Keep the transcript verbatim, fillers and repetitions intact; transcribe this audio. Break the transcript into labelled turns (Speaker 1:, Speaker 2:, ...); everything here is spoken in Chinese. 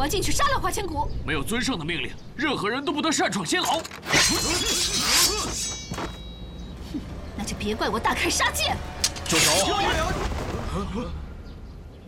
Speaker 1: 要进去杀了花千骨。
Speaker 2: 没有尊上的命令，任何人都不得擅闯仙牢。
Speaker 1: 那就别怪我大开杀戒。
Speaker 3: 住手！